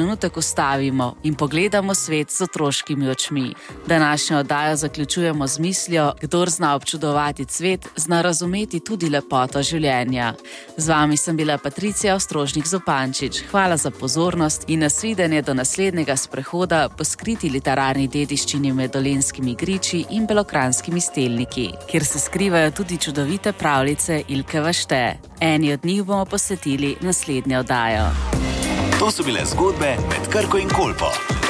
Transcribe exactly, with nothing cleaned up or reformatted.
trenutek ustavimo in pogledamo svet z otroškimi očmi. Današnjo oddajo zaključujemo z mislijo, kdor zna občudovati cvet, zna razumeti tudi lepoto življenja. Z vami sem bila Patricija Ostrožnik-Zupančič. Hvala za pozornost in nasvidenje do naslednjega sprehoda po skriti literarni dediščini med Dolenjskimi griči in belokranjskimi stelniki, kjer se skrivajo tudi čudovite pravljice Ilke Vašte. Eni od njih bomo posvetili naslednjo oddajo. To so bile zgodbe med Krko in Kolpo.